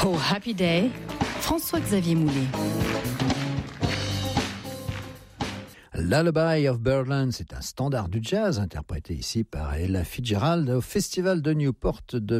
Oh Happy Day, François-Xavier Moulet. Lullaby of Birdland, c'est un standard du jazz interprété ici par Ella Fitzgerald au Festival de Newport de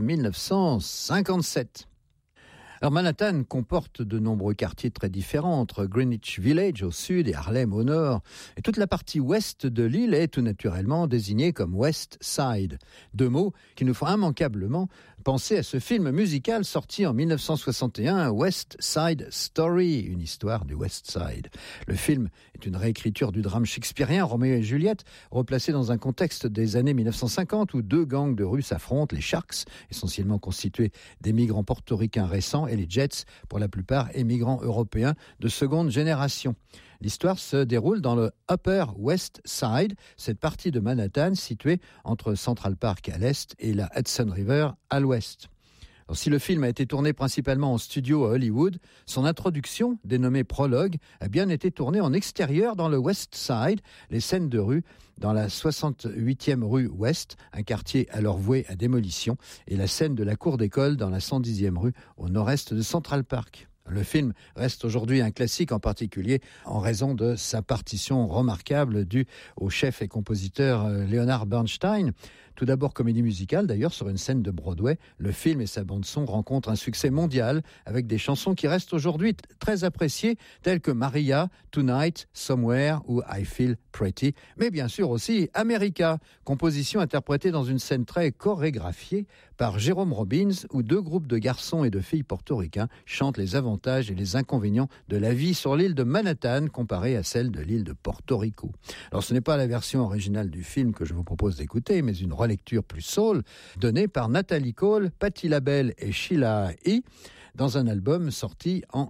1957. Alors Manhattan comporte de nombreux quartiers très différents entre Greenwich Village au sud et Harlem au nord. Et toute la partie ouest de l'île est tout naturellement désignée comme West Side. Deux mots qui nous font immanquablement penser à ce film musical sorti en 1961, West Side Story, une histoire du West Side. Le film est une réécriture du drame shakespearien Roméo et Juliette, replacé dans un contexte des années 1950 où deux gangs de rue s'affrontent, les Sharks, essentiellement constitués d'émigrants portoricains récents, et les Jets, pour la plupart émigrants européens de seconde génération. L'histoire se déroule dans le Upper West Side, cette partie de Manhattan située entre Central Park à l'est et la Hudson River à l'ouest. Alors, si le film a été tourné principalement en studio à Hollywood, son introduction, dénommée Prologue, a bien été tournée en extérieur dans le West Side, les scènes de rue dans la 68e rue Ouest, un quartier alors voué à démolition, et la scène de la cour d'école dans la 110e rue au nord-est de Central Park. Le film reste aujourd'hui un classique, en particulier en raison de sa partition remarquable due au chef et compositeur Leonard Bernstein. Tout d'abord comédie musicale, d'ailleurs, sur une scène de Broadway, le film et sa bande-son rencontrent un succès mondial avec des chansons qui restent aujourd'hui très appréciées, telles que Maria, Tonight, Somewhere ou I Feel Pretty, mais bien sûr aussi America, composition interprétée dans une scène très chorégraphiée par Jérôme Robbins, où deux groupes de garçons et de filles portoricains chantent les avantages et les inconvénients de la vie sur l'île de Manhattan comparée à celle de l'île de Porto Rico. Alors ce n'est pas la version originale du film que je vous propose d'écouter, mais une relecture plus soul donnée par Natalie Cole, Patti LaBelle et Sheila E. dans un album sorti en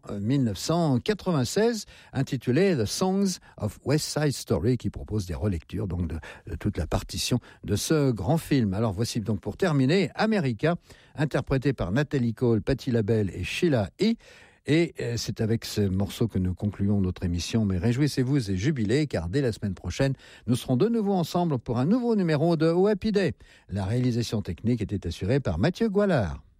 1996 intitulé The Songs of West Side Story, qui propose des relectures donc de toute la partition de ce grand film. Alors voici donc pour terminer America, interprété par Natalie Cole, Patti LaBelle et Sheila E. Et c'est avec ce morceau que nous concluons notre émission. Mais réjouissez-vous et jubilez, car dès la semaine prochaine, nous serons de nouveau ensemble pour un nouveau numéro de Oh Happy Day. La réalisation technique était assurée par Mathieu Goualard.